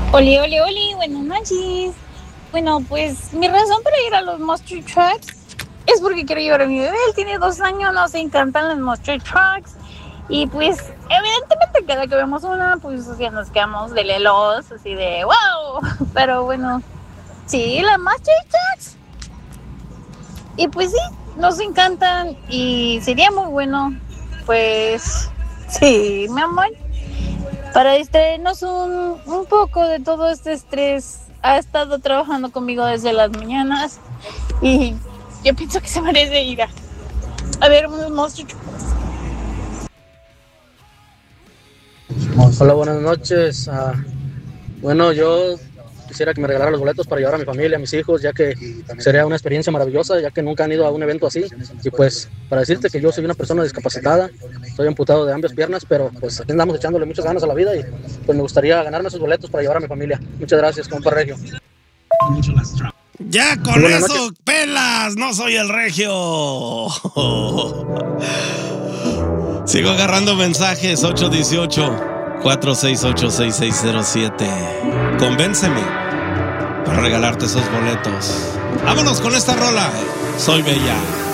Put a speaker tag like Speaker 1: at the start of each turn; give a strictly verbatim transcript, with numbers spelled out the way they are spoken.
Speaker 1: Oli, oli, oli, buenas noches. Bueno, pues mi razón para ir a los Monster Trucks es porque quiero llevar a mi bebé. Él tiene dos años, nos encantan los Monster Trucks. Y pues, evidentemente, cada que vemos una, pues ya nos quedamos de lelos, así de wow. Pero bueno, sí, las Monster Trucks. Y pues sí, nos encantan y sería muy bueno, pues, sí, mi amor, para distraernos un, un poco de todo este estrés. Ha estado trabajando conmigo desde las mañanas y yo pienso que se merece ir a, a ver unos Monster Trucks.
Speaker 2: Hola, buenas noches. Uh, bueno, yo quisiera que me regalaran los boletos para llevar a mi familia, a mis hijos, ya que sería una experiencia maravillosa, ya que nunca han ido a un evento así. Y pues, para decirte que yo soy una persona discapacitada, estoy amputado de ambas piernas, pero pues aquí andamos echándole muchas ganas a la vida y pues me gustaría ganarme esos boletos para llevar a mi familia. Muchas gracias, compa Regio.
Speaker 3: Ya con eso, noches. Pelas, no soy el Regio. Sigo agarrando mensajes. Ocho dieciocho, cuatro seis ocho, seis seis cero siete. Convénceme para regalarte esos boletos. Vámonos con esta rola. Soy Bella.